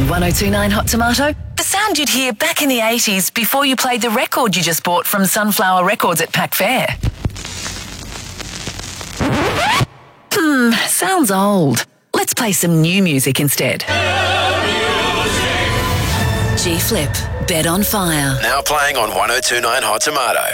On 1029 Hot Tomato, the sound you'd hear back in the 80s before you played the record you just bought from Sunflower Records at Pack Fair. Sounds old. Let's play some new music instead. G-Flip, Bed on Fire. Now playing on 1029 Hot Tomato.